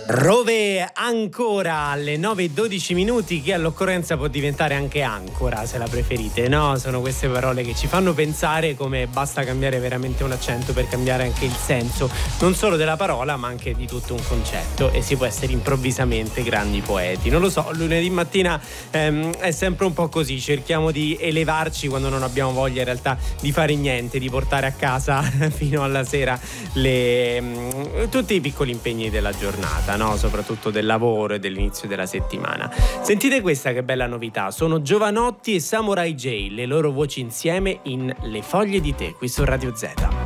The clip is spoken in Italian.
Rove ancora alle 9:12 minuti, che all'occorrenza può diventare anche ancora se la preferite, no? Sono queste parole che ci fanno pensare come basta cambiare veramente un accento per cambiare anche il senso, non solo della parola ma anche di tutto un concetto, e si può essere improvvisamente grandi poeti. Non lo so, lunedì mattina è sempre un po' così, cerchiamo di elevarci quando non abbiamo voglia in realtà di fare niente, di portare a casa fino alla sera tutti i piccoli impegni della giornata, no? Soprattutto del lavoro e dell'inizio della settimana. Sentite questa che bella novità, sono Giovanotti e Samurai J, le loro voci insieme in Le foglie di tè qui su Radio Z.